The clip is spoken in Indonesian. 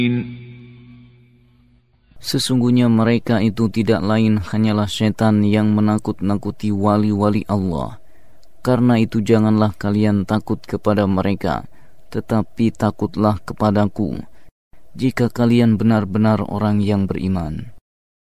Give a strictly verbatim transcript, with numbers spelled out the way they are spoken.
Sesungguhnya mereka itu tidak lain hanyalah syaitan yang menakut-nakuti wali-wali Allah. Karena itu janganlah kalian takut kepada mereka, tetapi takutlah kepadaku, jika kalian benar-benar orang yang beriman.